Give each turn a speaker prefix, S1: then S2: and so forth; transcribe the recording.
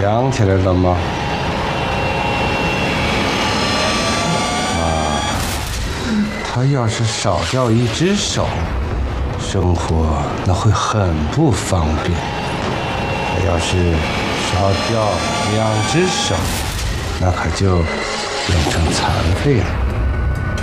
S1: 想起来了吗？他要是少掉一只手，生活那会很不方便。他要是少掉2只手，那可就变成残废了。